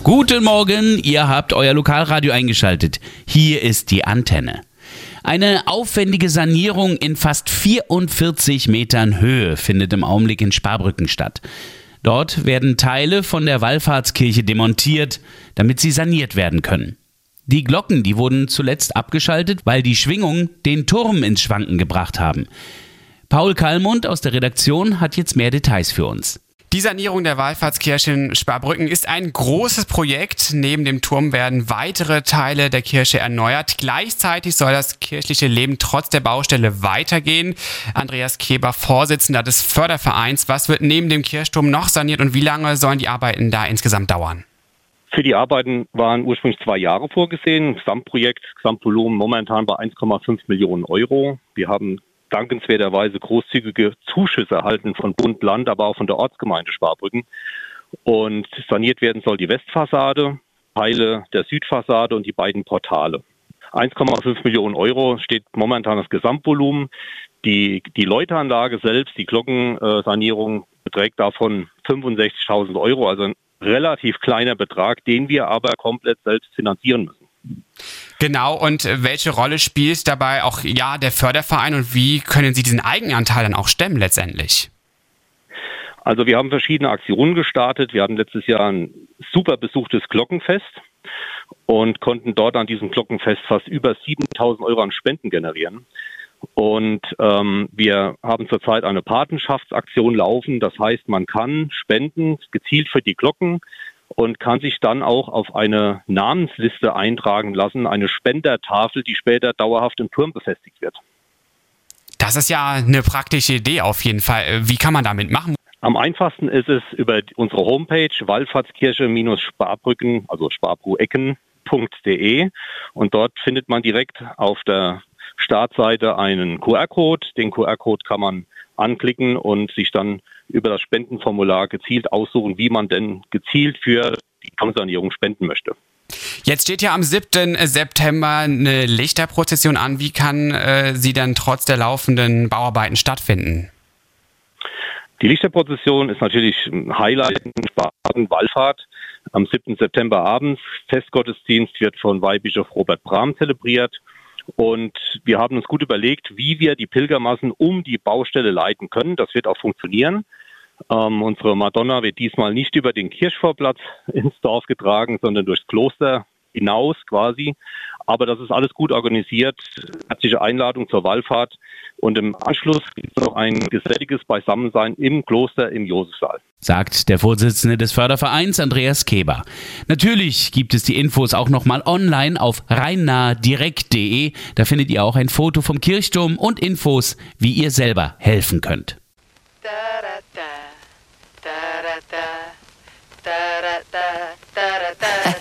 Guten Morgen, ihr habt euer Lokalradio eingeschaltet. Hier ist die Antenne. Eine aufwendige Sanierung in fast 44 Metern Höhe findet im Augenblick in Sparbrücken statt. Dort werden Teile von der Wallfahrtskirche demontiert, damit sie saniert werden können. Die Glocken, die wurden zuletzt abgeschaltet, weil die Schwingungen den Turm ins Schwanken gebracht haben. Paul Kallmund aus der Redaktion hat jetzt mehr Details für uns. Die Sanierung der Wallfahrtskirche in Sparbrücken ist ein großes Projekt. Neben dem Turm werden weitere Teile der Kirche erneuert. Gleichzeitig soll das kirchliche Leben trotz der Baustelle weitergehen. Andreas Keber, Vorsitzender des Fördervereins. Was wird neben dem Kirchturm noch saniert und wie lange sollen die Arbeiten da insgesamt dauern? Für die Arbeiten waren ursprünglich 2 Jahre vorgesehen. Gesamtprojekt, Gesamtvolumen momentan bei 1,5 Millionen Euro. Wir haben dankenswerterweise großzügige Zuschüsse erhalten von Bund, Land, aber auch von der Ortsgemeinde Sparbrücken. Und saniert werden soll die Westfassade, Teile der Südfassade und die beiden Portale. 1,5 Millionen Euro steht momentan das Gesamtvolumen. Die Läuteranlage selbst, die Glockensanierung, beträgt davon 65.000 Euro, also ein relativ kleiner Betrag, den wir aber komplett selbst finanzieren müssen. Genau, und welche Rolle spielt dabei auch der Förderverein und wie können Sie diesen Eigenanteil dann auch stemmen letztendlich? Also wir haben verschiedene Aktionen gestartet. Wir hatten letztes Jahr ein super besuchtes Glockenfest und konnten dort an diesem Glockenfest fast über 7.000 Euro an Spenden generieren. Und wir haben zurzeit eine Patenschaftsaktion laufen. Das heißt, man kann spenden, gezielt für die Glocken, und kann sich dann auch auf eine Namensliste eintragen lassen, eine Spendertafel, die später dauerhaft im Turm befestigt wird. Das ist ja eine praktische Idee auf jeden Fall. Wie kann man damit machen? Am einfachsten ist es über unsere Homepage Wallfahrtskirche-Sparbrücken, also sparbruecken.de, und dort findet man direkt auf der Startseite einen QR-Code. Den QR-Code kann man anklicken und sich dann über das Spendenformular gezielt aussuchen, wie man denn gezielt für die Turmsanierung spenden möchte. Jetzt steht ja am 7. September eine Lichterprozession an. Wie kann sie dann trotz der laufenden Bauarbeiten stattfinden? Die Lichterprozession ist natürlich ein Highlight in Sparbrücken Wallfahrt. Am 7. September abends. Festgottesdienst wird von Weihbischof Robert Brahm zelebriert. Und wir haben uns gut überlegt, wie wir die Pilgermassen um die Baustelle leiten können. Das wird auch funktionieren. Unsere Madonna wird diesmal nicht über den Kirchvorplatz ins Dorf getragen, sondern durchs Kloster hinaus quasi. Aber das ist alles gut organisiert. Herzliche Einladung zur Wallfahrt. Und im Anschluss gibt es noch ein geselliges Beisammensein im Kloster im Josefsaal. Sagt der Vorsitzende des Fördervereins Andreas Keber. Natürlich gibt es die Infos auch nochmal online auf rheinnahedirekt.de. Da findet ihr auch ein Foto vom Kirchturm und Infos, wie ihr selber helfen könnt. Da da da da da da da da.